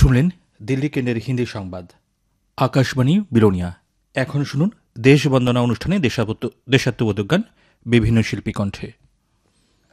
শুনলেন দিল্লি কেন্দ্রের হিন্দি সংবাদ। আকাশবাণী বিলোনিয়া। এখন শুনুন দেশবন্দনা অনুষ্ঠানে দেশাত্মবোধক গান বিভিন্ন শিল্পী কণ্ঠে।